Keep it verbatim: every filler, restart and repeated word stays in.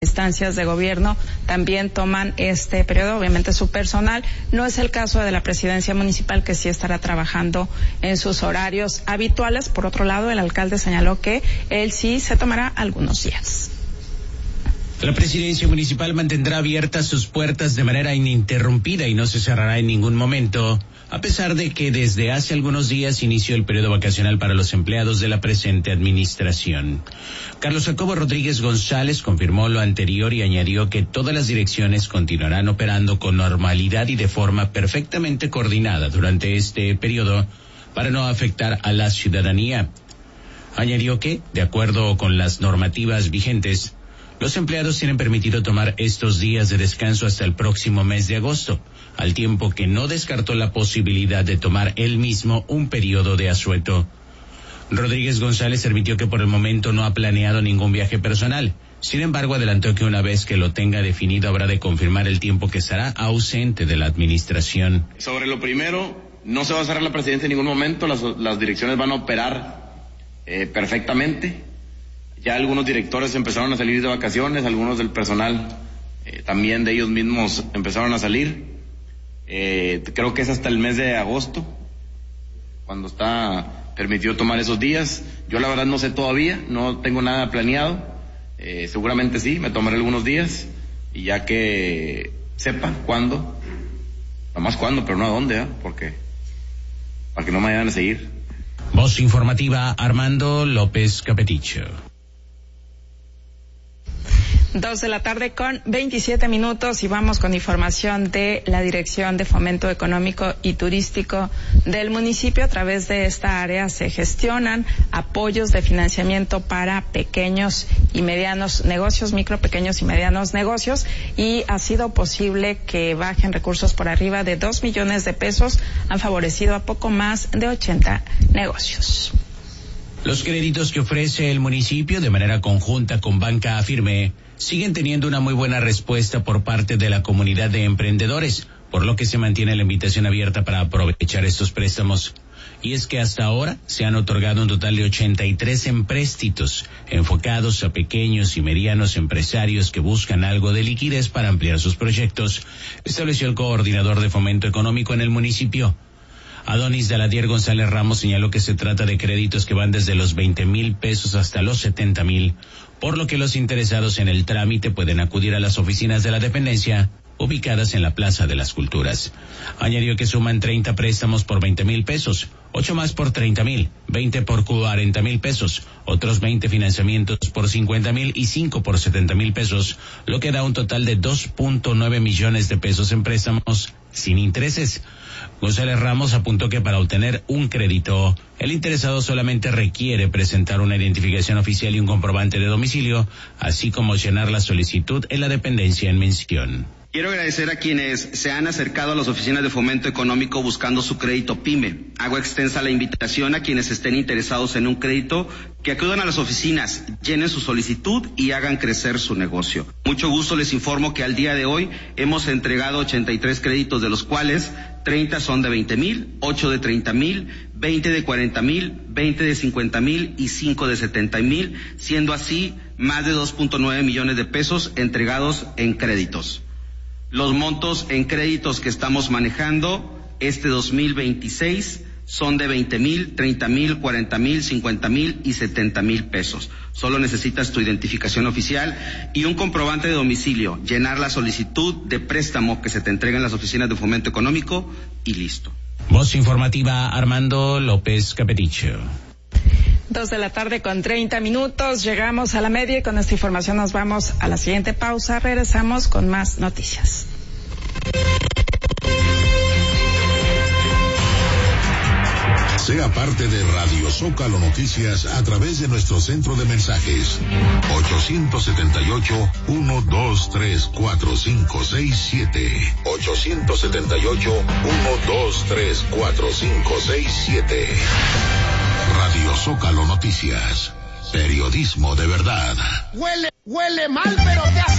instancias de gobierno también toman este periodo, obviamente su personal. No es el caso de la presidencia municipal, que sí estará trabajando en sus horarios habituales. Por otro lado, el alcalde señaló que él sí se tomará algunos días. La presidencia municipal mantendrá abiertas sus puertas de manera ininterrumpida y no se cerrará en ningún momento, a pesar de que desde hace algunos días inició el periodo vacacional para los empleados de la presente administración. Carlos Jacobo Rodríguez González confirmó lo anterior y añadió que todas las direcciones continuarán operando con normalidad y de forma perfectamente coordinada durante este periodo para no afectar a la ciudadanía. Añadió que, de acuerdo con las normativas vigentes, los empleados tienen permitido tomar estos días de descanso hasta el próximo mes de agosto, al tiempo que no descartó la posibilidad de tomar él mismo un periodo de asueto. Rodríguez González admitió que por el momento no ha planeado ningún viaje personal. Sin embargo, adelantó que una vez que lo tenga definido habrá de confirmar el tiempo que estará ausente de la administración. Sobre lo primero, no se va a cerrar la presidencia en ningún momento, las, las direcciones van a operar eh, perfectamente. Ya algunos directores empezaron a salir de vacaciones, algunos del personal eh, también de ellos mismos empezaron a salir. Eh, creo que es hasta el mes de agosto, cuando está permitido tomar esos días. Yo la verdad no sé todavía, no tengo nada planeado. Eh, seguramente sí, me tomaré algunos días y ya que sepa cuándo, nomás cuándo, pero no a dónde, ¿eh? Porque para que no me vayan a seguir. Voz informativa, Armando López Capeticho. Dos de la tarde con veintisiete minutos y vamos con información de la Dirección de Fomento Económico y Turístico del municipio. A través de esta área se gestionan apoyos de financiamiento para pequeños y medianos negocios, micro, pequeños y medianos negocios, y ha sido posible que bajen recursos por arriba de dos millones de pesos. Han favorecido a poco más de ochenta negocios. Los créditos que ofrece el municipio de manera conjunta con Banca Afirme siguen teniendo una muy buena respuesta por parte de la comunidad de emprendedores, por lo que se mantiene la invitación abierta para aprovechar estos préstamos. Y es que hasta ahora se han otorgado un total de ochenta y tres empréstitos enfocados a pequeños y medianos empresarios que buscan algo de liquidez para ampliar sus proyectos, estableció el coordinador de Fomento Económico en el municipio. Adonis Daladier González Ramos señaló que se trata de créditos que van desde los veinte mil pesos hasta los setenta mil, por lo que los interesados en el trámite pueden acudir a las oficinas de la dependencia ubicadas en la Plaza de las Culturas. Añadió que suman treinta préstamos por veinte mil pesos, ocho más por treinta mil, veinte por cuarenta mil pesos, otros veinte financiamientos por cincuenta mil y cinco por setenta mil pesos, lo que da un total de dos punto nueve millones de pesos en préstamos sin intereses. González Ramos apuntó que para obtener un crédito, el interesado solamente requiere presentar una identificación oficial y un comprobante de domicilio, así como llenar la solicitud en la dependencia en mención. Quiero agradecer a quienes se han acercado a las oficinas de Fomento Económico buscando su crédito PYME. Hago extensa la invitación a quienes estén interesados en un crédito que acudan a las oficinas, llenen su solicitud y hagan crecer su negocio. Mucho gusto les informo que al día de hoy hemos entregado ochenta y tres créditos, de los cuales treinta son de veinte mil, ocho de treinta mil, veinte de cuarenta mil, veinte de cincuenta mil y cinco de setenta mil, siendo así más de dos punto nueve millones de pesos entregados en créditos. Los montos en créditos que estamos manejando este dos mil veintiséis son de veinte mil, treinta mil, cuarenta mil, cincuenta mil y setenta mil pesos. Solo necesitas tu identificación oficial y un comprobante de domicilio, llenar la solicitud de préstamo que se te entrega en las oficinas de Fomento Económico y listo. Voz informativa, Armando López Capeticho. Dos de la tarde con treinta minutos, llegamos a la media y con esta información nos vamos a la siguiente pausa. Regresamos con más noticias. Sea parte de Radio Zócalo Noticias a través de nuestro centro de mensajes ocho siete ocho, uno dos tres, cuatro cinco seis siete ocho siete ocho, uno dos tres, cuatro cinco seis siete. Radio Zócalo Noticias, periodismo de verdad. Huele, huele mal, pero te hace